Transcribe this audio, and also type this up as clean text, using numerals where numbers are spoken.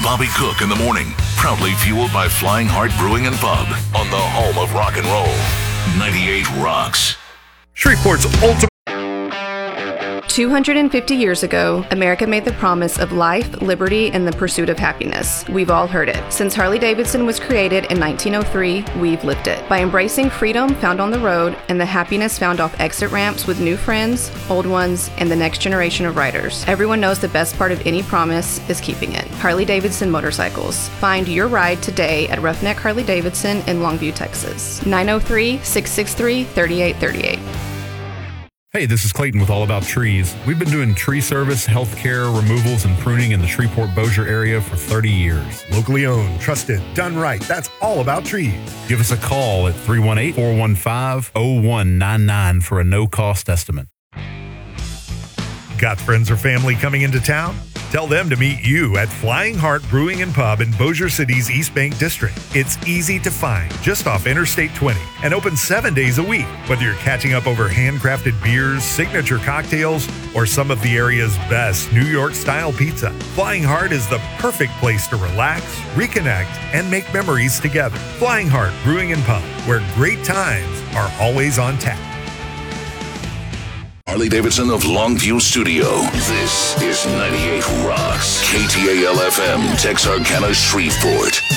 Bobby Cook in the morning. Proudly fueled by Flying Heart Brewing and Pub on the home of rock and roll. 98 Rocks. Shreveport's ultimate. 250 years ago, America made the promise of life, liberty, and the pursuit of happiness. We've all heard it. Since Harley-Davidson was created in 1903, we've lived it. By embracing freedom found on the road and the happiness found off exit ramps with new friends, old ones, and the next generation of riders. Everyone knows the best part of any promise is keeping it. Harley-Davidson Motorcycles. Find your ride today at Roughneck Harley-Davidson in Longview, Texas. 903-663-3838. Hey, this is Clayton with All About Trees. We've been doing tree service, healthcare, removals, and pruning in the Shreveport-Bossier area for 30 years. Locally owned, trusted, done right. That's All About Trees. Give us a call at 318-415-0199 for a no-cost estimate. Got friends or family coming into town? Tell them to meet you at Flying Heart Brewing and Pub in Bossier City's East Bank District. It's easy to find, just off Interstate 20, and open 7 days a week. Whether you're catching up over handcrafted beers, signature cocktails, or some of the area's best New York-style pizza, Flying Heart is the perfect place to relax, reconnect, and make memories together. Flying Heart Brewing and Pub, where great times are always on tap. Harley-Davidson of Longview Studio. This is 98 Rocks. KTAL FM, Texarkana, Shreveport.